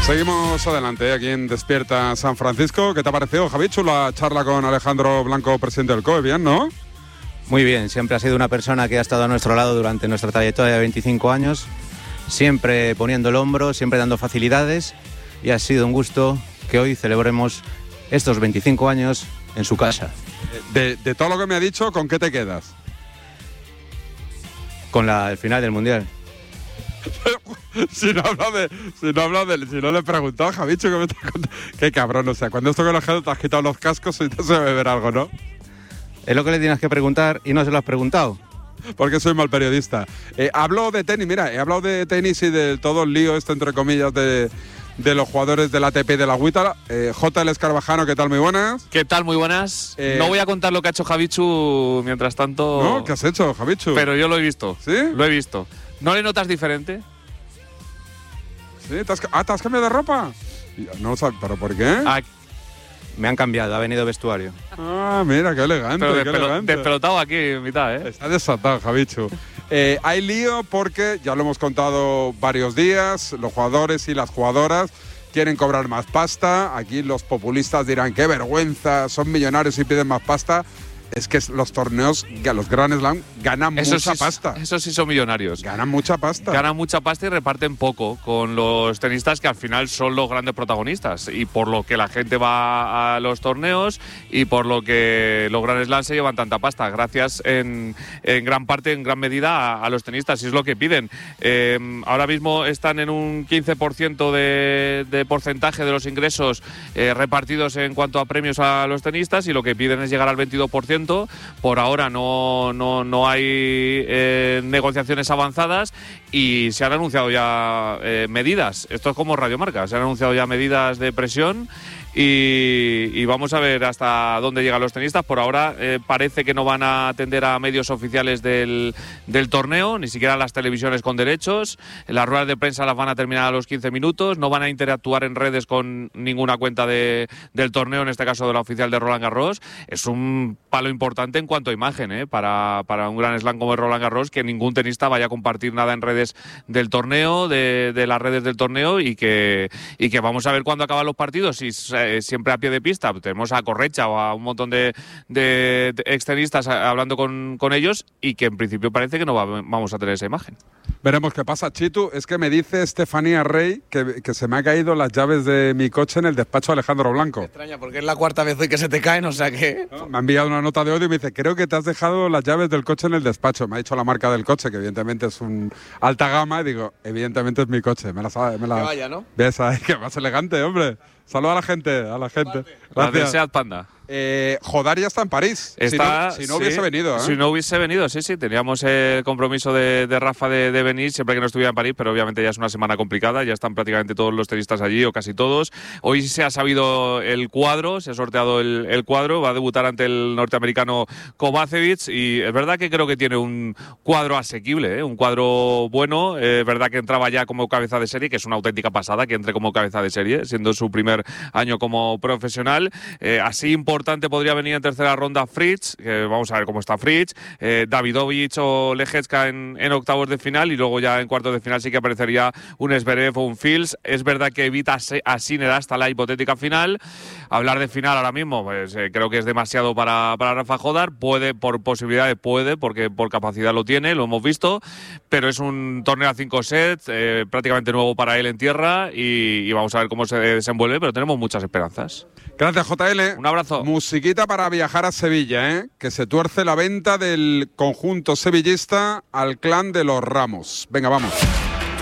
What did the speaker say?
Seguimos adelante aquí en Despierta San Francisco. ¿Qué te ha parecido, Javichu, la charla con Alejandro Blanco, presidente del COE? Bien, ¿no? Muy bien, siempre ha sido una persona que ha estado a nuestro lado durante nuestra trayectoria de 25 años, siempre poniendo el hombro, siempre dando facilidades, y ha sido un gusto que hoy celebremos estos 25 años en su casa. De todo lo que me ha dicho, ¿con qué te quedas? Con el final del Mundial. Si no le he preguntado a Javichu, que me está contando. Qué cabrón, o sea, cuando esto con la gente te has quitado los cascos y te se beber algo, ¿no? Es lo que le tienes que preguntar y no se lo has preguntado. Porque soy mal periodista. Hablo de tenis, mira, he hablado de tenis y de todo el lío entre comillas, de los jugadores del ATP de la Agüita. JL Escarabajano, ¿qué tal? Muy buenas. ¿Qué tal? Muy buenas. No voy a contar lo que ha hecho Javichu mientras tanto. ¿No? ¿Qué has hecho, Javichu? Pero yo lo he visto. ¿Sí? Lo he visto. ¿No le notas diferente? ¿Sí? ¿Te has cambiado de ropa? No lo sabes, ¿pero por qué? Me han cambiado, ha venido vestuario. Ah, mira, qué elegante, Pero qué elegante. Despelotado aquí en mitad, ¿eh? Está desatado, Javichu. Hay lío porque, ya lo hemos contado varios días, los jugadores y las jugadoras quieren cobrar más pasta. Aquí los populistas dirán, qué vergüenza, son millonarios y piden más pasta. Es que los torneos, los Grand Slam, ganan mucha pasta. Esos sí son millonarios. Ganan mucha pasta. Ganan mucha pasta y reparten poco con los tenistas que al final son los grandes protagonistas. Y por lo que la gente va a los torneos y por lo que los Grand Slam se llevan tanta pasta. Gracias en gran parte, en gran medida, a los tenistas. Y es lo que piden. Ahora mismo están en un 15% de porcentaje de los ingresos repartidos en cuanto a premios a los tenistas, y lo que piden es llegar al 22%. Por ahora no hay negociaciones avanzadas y se han anunciado ya medidas. Esto es como Radio Marca, se han anunciado ya medidas de presión y vamos a ver hasta dónde llegan los tenistas. Por ahora parece que no van a atender a medios oficiales del torneo, ni siquiera a las televisiones con derechos. Las ruedas de prensa las van a terminar a los 15 minutos, no van a interactuar en redes con ninguna cuenta del torneo, en este caso de la oficial de Roland Garros. Es un palo importante en cuanto a imagen, para un gran slam como el Roland Garros, que ningún tenista vaya a compartir nada en redes del torneo, de las redes del torneo, y que vamos a ver cuándo acaban los partidos. Si siempre a pie de pista tenemos a Correcha o a un montón de extenistas hablando con ellos, y que en principio parece que no vamos a tener esa imagen. Veremos qué pasa, Chitu. Es que me dice Estefanía Rey que se me ha caído las llaves de mi coche en el despacho de Alejandro Blanco. Me extraña, porque es la cuarta vez hoy que se te caen, o sea que... No, me ha enviado una nota de odio y me dice, creo que te has dejado las llaves del coche en el despacho. Me ha dicho la marca del coche, que evidentemente es un alta gama, y digo, evidentemente es mi coche. Me la que vaya, ¿no? Ves ahí, que más elegante, hombre. Saluda a la gente, Gracias. La de Seat Panda. Jodar ya está en París. Si no hubiese venido, ¿eh? Si no hubiese venido, sí. Teníamos el compromiso de Rafa de venir siempre que no estuviera en París, pero obviamente ya es una semana complicada. Ya están prácticamente todos los tenistas allí, o casi todos. Hoy se ha sabido el cuadro, se ha sorteado el cuadro. Va a debutar ante el norteamericano Kovacevic, y es verdad que creo que tiene un cuadro asequible, un cuadro bueno. Es verdad que entraba ya como cabeza de serie, que es una auténtica pasada que entre como cabeza de serie, siendo su primer año como profesional. Así importante podría venir en tercera ronda Fritz, que vamos a ver cómo está Fritz, Davidovich o Lejecka en octavos de final, y luego ya en cuartos de final sí que aparecería un Zverev o un Fils. Es verdad que evita a Sinner hasta la hipotética final. Hablar de final ahora mismo, pues creo que es demasiado para Rafa Jodar. Puede, por posibilidades porque por capacidad lo tiene, lo hemos visto, pero es un torneo a 5 sets, prácticamente nuevo para él en tierra, y vamos a ver cómo se desenvuelve, pero tenemos muchas esperanzas. Gracias, JL. Un abrazo. Musiquita para viajar a Sevilla, que se tuerce la venta del conjunto sevillista al clan de los Ramos. Venga, vamos.